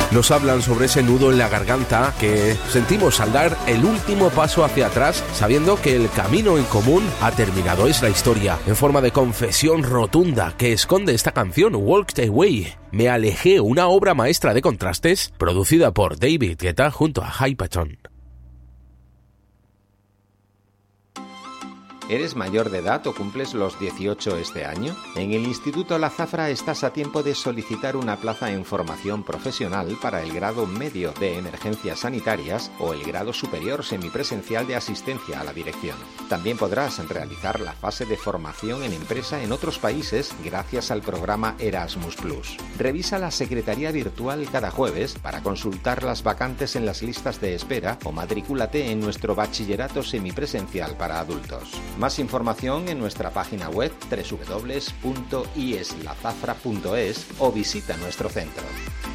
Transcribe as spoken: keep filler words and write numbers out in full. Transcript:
Nos hablan sobre ese nudo en la garganta que sentimos al dar el último paso hacia atrás, sabiendo que el camino en común ha terminado. Es la historia en forma de confesión rotunda que esconde esta canción, Walked Away. Me alejé, una obra maestra de contrastes producida por David Guetta junto a Hypaton. ¿Eres mayor de edad o cumples los dieciocho este año? En el Instituto La Zafra estás a tiempo de solicitar una plaza en formación profesional para el grado medio de emergencias sanitarias o el grado superior semipresencial de asistencia a la dirección. También podrás realizar la fase de formación en empresa en otros países gracias al programa Erasmus plus. Revisa la secretaría virtual cada jueves para consultar las vacantes en las listas de espera o matrículate en nuestro bachillerato semipresencial para adultos. Más información en nuestra página web doble u doble u doble u punto i e s la zafra punto es o visita nuestro centro.